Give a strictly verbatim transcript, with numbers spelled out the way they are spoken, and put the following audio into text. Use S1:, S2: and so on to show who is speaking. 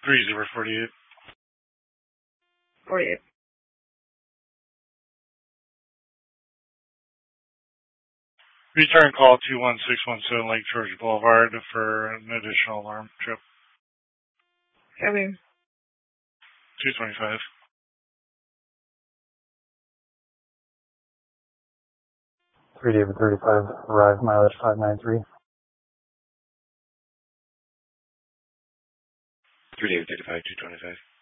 S1: three zero forty-eight.
S2: forty-eight.
S1: Return call two one six one seven Lake George Boulevard for an additional alarm trip.
S2: Copy.
S1: two twenty-five.
S3: three David thirty-five, arrive mileage five nine three.
S4: three David thirty-five, two twenty-five.